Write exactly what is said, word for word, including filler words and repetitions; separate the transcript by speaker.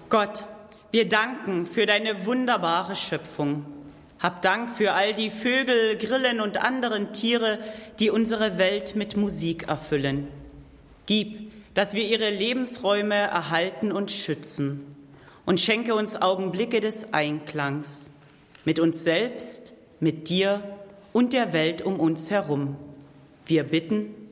Speaker 1: Gott, wir danken für deine wunderbare Schöpfung. Hab Dank für all die Vögel, Grillen und anderen Tiere, die unsere Welt mit Musik erfüllen. Gib, dass wir ihre Lebensräume erhalten und schützen. Und schenke uns Augenblicke des Einklangs mit uns selbst, mit dir und der Welt um uns herum. Wir bitten